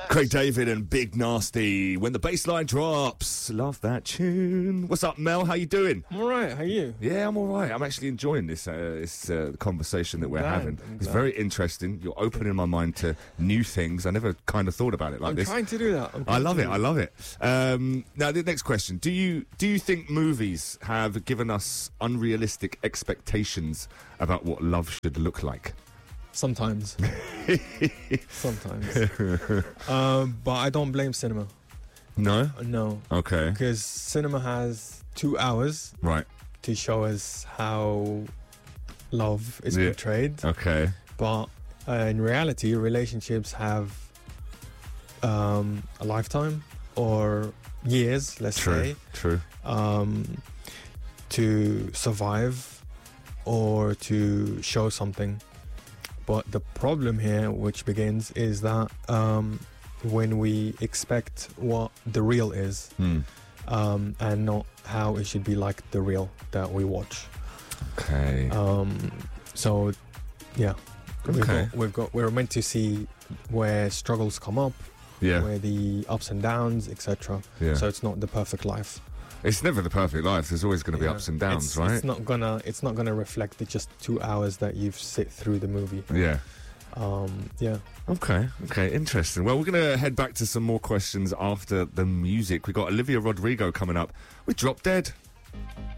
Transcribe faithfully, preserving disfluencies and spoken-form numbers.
Craig David and Big Nasty. When the bass line drops, love that tune. What's up, Mel? How you doing? I'm all right. How are you? Yeah, I'm all right. I'm actually enjoying this uh, this uh, conversation that we're glad, having. I'm It's glad. very interesting. You're opening my mind to new things. I never kind of thought about it like I'm this. trying to do that. I'm I trying love to it. do I love it. Um, now, the next question: Do you do you think movies have given us unrealistic expectations about what love should look like? Sometimes. Sometimes. um, but I don't blame cinema. No. No. Okay. Because cinema has two hours Right. to show us how love is Yeah. portrayed. Okay. But uh, in reality, relationships have um, a lifetime or years, let's True. say, True. um, to survive or to show something. But the problem here, which begins, is that um, when we expect what the real is Hmm. um, and not how it should be like the real that we watch. Okay. Um, so, yeah, we've, Okay. got, we've got we're meant to see where struggles come up, Yeah. where the ups and downs, et cetera. Yeah. So it's not the perfect life. It's never the perfect life. There's always going to be Yeah. ups and downs, it's, right? It's not gonna it's not gonna reflect the just two hours that you've sit through the movie. Yeah. Um, yeah. Okay. Okay. Interesting. Well, we're going to head back to some more questions after the music. We got Olivia Rodrigo coming up with Drop Dead.